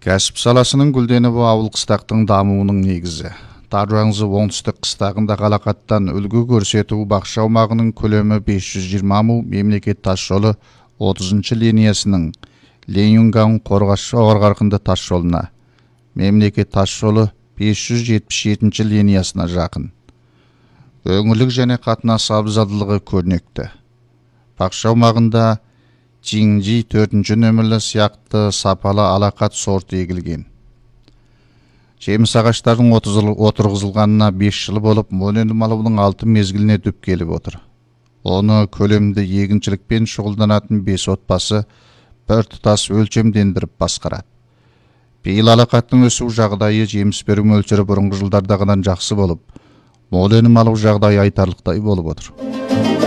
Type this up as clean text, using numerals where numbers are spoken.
Кәсіп саласының гүлденуі ауыл қыстақтың дамуының негізі. Таржаңзы оңтүстік қыстағында қалақаттан үлгі көрсету бақша аумағының көлемі 520 му, мемлекет тас жолы 30-шы линиясының Ленюнган қорғашы оғарқынды тас жолына, мемлекет тас жолы 577-ші линиясына жақын. Өңірлік және қатынас абзалдылығы көрнекті. Бақша аумағында Жиңжи 4-ші нөмірлі сияқты сапалы алақат сорт егілген. Жеміс ағаштардың отырғызылғанына 5 жыл болып, мол өнім алудың 6 мезгіліне дүп келіп отыр. Оны көлемді егіншілікпен шұғылданатын 5 отбасы бір тұтас өлшемдендіріп басқарады. Биыл алақаттың өсу жағдайы жеміс беру мөлшері бұрынғы жылдардағыдан жақсы болып, мол өнім алу жағдайы айтарлықтай болып отыр.